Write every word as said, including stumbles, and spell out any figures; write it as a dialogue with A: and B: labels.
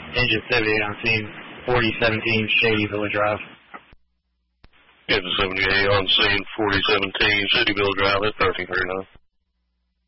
A: Engine seventy-eight on scene, forty seventeen Shadyville Drive.
B: Engine seventy-eight on scene, forty seventeen Shadyville Drive, that's thirteen thirty-nine.